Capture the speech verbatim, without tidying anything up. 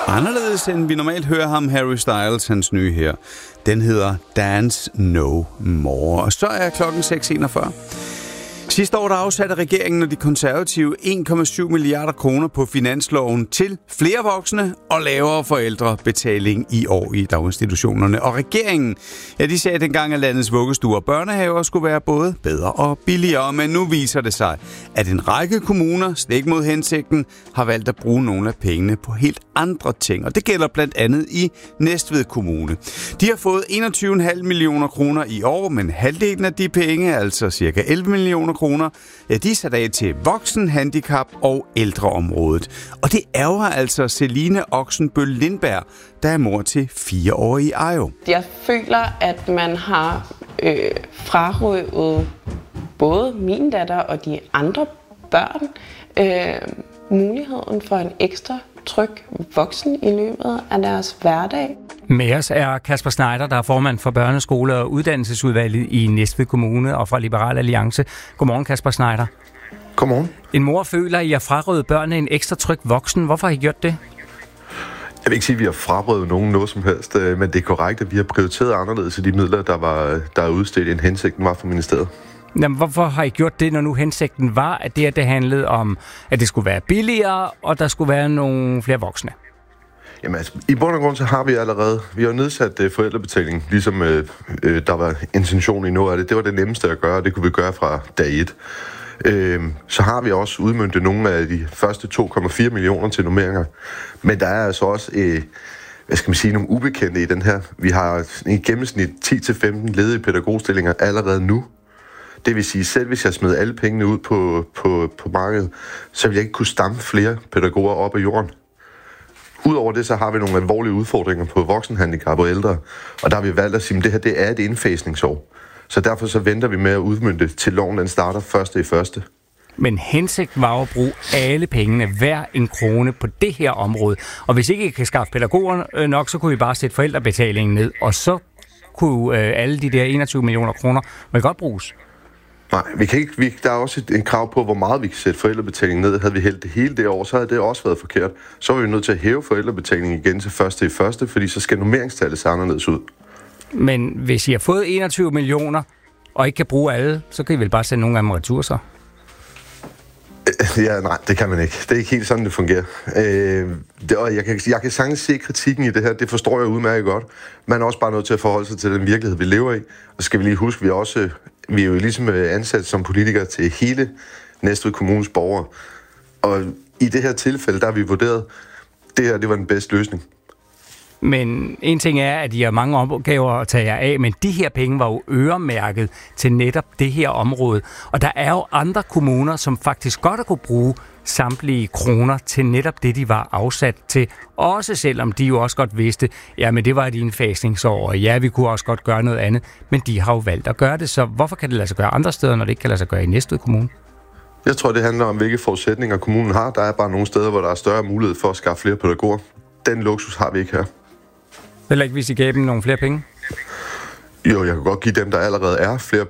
Anderledes end vi normalt hører ham, Harry Styles, hans nye her. Den hedder Dance No More. Og så er klokken seks enogfyrre. Sidste år der afsatte regeringen og de konservative en komma syv milliarder kroner på finansloven til flere voksne og lavere forældrebetaling i år i daginstitutionerne. Og regeringen, ja, de sagde dengang, at landets vuggestuer og børnehaver skulle være både bedre og billigere. Men nu viser det sig, at en række kommuner, stik mod hensigten, har valgt at bruge nogle af pengene på helt andre ting. Og det gælder blandt andet i Næstved Kommune. De har fået enogtyve komma fem millioner kroner i år, men halvdelen af de penge, altså cirka elleve millioner kroner, ja, de er sat af til voksen, handicap og ældreområdet. Og det ærger altså Celine Oxenbøl Lindberg, der er mor til fireårige Ajo. Jeg føler, at man har øh, frarøvet både min datter og de andre børn øh, muligheden for en ekstra tryg voksen i løbet af deres hverdag. Med os er Kasper Schneider, der er formand for børneskole- og uddannelsesudvalget i Næstved Kommune og fra Liberal Alliance. Godmorgen, Kasper Schneider. Godmorgen. En mor føler, at I har frarøvet børnene en ekstra tryg voksen. Hvorfor har I gjort det? Jeg vil ikke sige, at vi har frarøvet nogen noget som helst, men det er korrekt, at vi har prioriteret anderledes i de midler, der var der er udstedt, end hensigten var fra ministeriet. Jamen, hvorfor har I gjort det, når nu hensigten var, at det, at det handlede om, at det skulle være billigere, og der skulle være nogle flere voksne? Jamen altså, i bund og grund så har vi allerede, vi har nedsat uh, forældrebetaling, ligesom uh, uh, der var intention i noget af det. Det var det nemmeste at gøre, og det kunne vi gøre fra dag et. Uh, så har vi også udmøntet nogle af de første to komma fire millioner til normeringer. Men der er altså også, uh, hvad skal man sige, nogle ubekendte i den her. Vi har i gennemsnit ti til femten ledige pædagogstillinger allerede nu. Det vil sige, selv hvis jeg smed alle pengene ud på, på, på markedet, så vil jeg ikke kunne stamme flere pædagoger op af jorden. Udover det, så har vi nogle alvorlige udfordringer på voksenhandicap og ældre, og der har vi valgt at sige, at det her det er et indfasningsår. Så derfor så venter vi med at udmønte til loven, den starter første i første. Men hensigten var at bruge alle pengene, hver en krone på det her område. Og hvis ikke I kan skaffe pædagoger nok, så kunne I bare sætte forældrebetalingen ned, og så kunne øh, alle de der enogtyve millioner kroner vel godt bruges. Nej, vi kan ikke, vi, der er også et, en krav på, hvor meget vi kan sætte forældrebetalingen ned. Havde vi hældt det hele det år, så havde det også været forkert. Så var vi nødt til at hæve forældrebetalingen igen til første i første, fordi så skal nummeringstallet se anderledes ud. Men hvis I har fået enogtyve millioner, og ikke kan bruge alle, så kan I vel bare sende nogle af dem retur så? Ja, nej, det kan man ikke. Det er ikke helt sådan, det fungerer. Øh, det, og jeg kan, jeg kan sagtens se kritikken i det her. Det forstår jeg udmærket godt. Man er også bare nødt til at forholde sig til den virkelighed, vi lever i. Og skal vi lige huske, vi er også vi er jo ligesom ansat som politikere til hele Næstved Kommunes borgere. Og i det her tilfælde, der har vi vurderet, det her, det var den bedste løsning. Men en ting er, at I har mange opgaver at tage jer af, men de her penge var jo øremærket til netop det her område. Og der er jo andre kommuner, som faktisk godt har kunne bruge samtlige kroner til netop det, de var afsat til. Også selvom de jo også godt vidste, ja, men det var et indfasningsår, og ja, vi kunne også godt gøre noget andet. Men de har jo valgt at gøre det, så hvorfor kan det lade sig gøre andre steder, når det ikke kan lade sig gøre i Næstved Kommune? Jeg tror, det handler om, hvilke forudsætninger kommunen har. Der er bare nogle steder, hvor der er større mulighed for at skaffe flere pædagoger. Den luksus har vi ikke her. Heller ikke, hvis I gav dem nogle flere penge? Jo, jeg kan godt give dem, der allerede er flere